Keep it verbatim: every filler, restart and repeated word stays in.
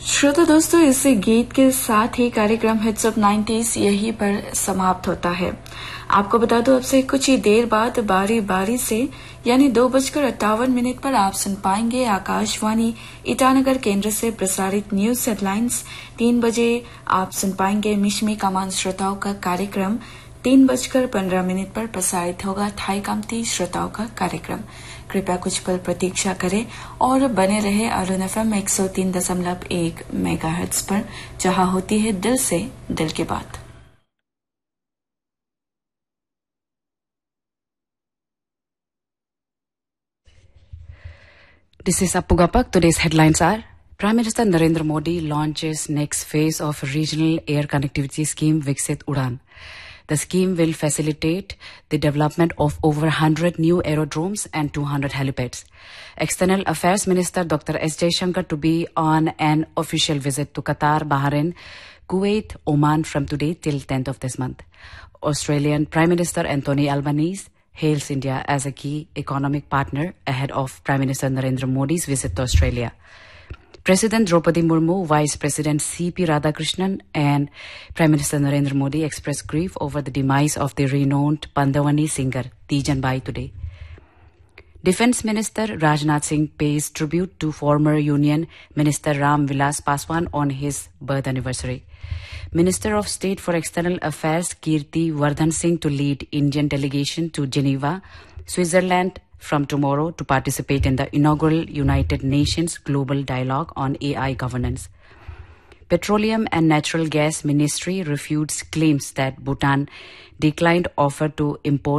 श्रोता दोस्तों, इस गीत के साथ ही कार्यक्रम हिट्स ऑफ नाइंटीज़ यहीं पर समाप्त होता है। आपको बता दूं, अब से कुछ ही देर बाद बारी बारी से यानी दो बजकर अट्ठावन मिनट पर आप सुन पाएंगे आकाशवाणी ईटानगर केंद्र से प्रसारित न्यूज हेडलाइंस। तीन बजे आप सुन पाएंगे मिशमी कमान श्रोताओं का कार्यक्रम। तीन बजकर पंद्रह मिनट पर प्रसारित होगा थाई कामती श्रोताओं का कार्यक्रम। कृपया कुछ पल प्रतीक्षा करें और बने रहे अरुण एफएम एक सौ तीन दशमलव एक मेगाहर्ट्ज पर, जहां होती है दिल से दिल की बात। This is Appu Gapak. Today's headlines are: Prime Minister Narendra Modi launches next phase of regional air connectivity scheme Viksit Udan. The scheme will facilitate the development of over one hundred new aerodromes and two hundred helipads. External Affairs Minister Doctor S. Jaishankar to be on an official visit to Qatar, Bahrain, Kuwait, Oman from today till tenth of this month. Australian Prime Minister Anthony Albanese hails India as a key economic partner ahead of Prime Minister Narendra Modi's visit to Australia. President Draupadi Murmu, Vice President C P Radhakrishnan and Prime Minister Narendra Modi expressed grief over the demise of the renowned Pandavani singer Tijan Bai today. Defence Minister Rajnath Singh pays tribute to former Union Minister Ram Vilas Paswan on his birth anniversary. Minister of State for External Affairs Kirti Vardhan Singh to lead Indian delegation to Geneva, Switzerland from tomorrow to participate in the inaugural United Nations Global Dialogue on A I Governance. Petroleum and Natural Gas Ministry refutes claims that Bhutan declined offer to import